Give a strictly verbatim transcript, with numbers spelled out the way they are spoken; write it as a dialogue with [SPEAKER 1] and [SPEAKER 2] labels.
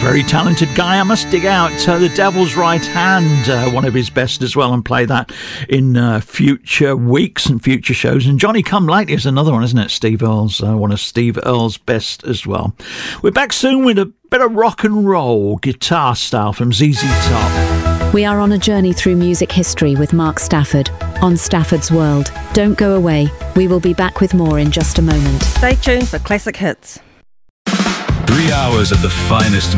[SPEAKER 1] very talented guy. I must dig out uh, The Devil's Right Hand, uh, one of his best as well, and play that in uh, future weeks and future shows. And Johnny Come Lately is another one, isn't it? Steve Earle's, uh, one of Steve Earle's best as well. We're back soon with a bit of rock and roll, guitar style from Z Z Top.
[SPEAKER 2] We are on a journey through music history with Mark Stafford on Stafford's World. Don't go away. We will be back with more in just a moment.
[SPEAKER 3] Stay tuned for classic hits.
[SPEAKER 4] Three hours of the finest